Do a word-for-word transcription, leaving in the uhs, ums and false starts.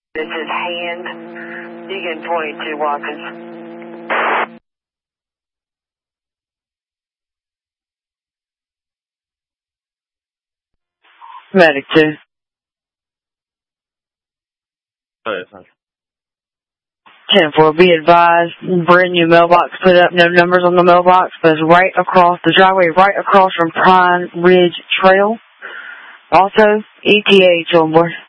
This is Hand, Deacon twenty-two Watkins. Medic two. ten four, be advised, brand new mailbox, put up no numbers on the mailbox, but it's right across the driveway, right across from Pine Ridge Trail. Also, E T H on board.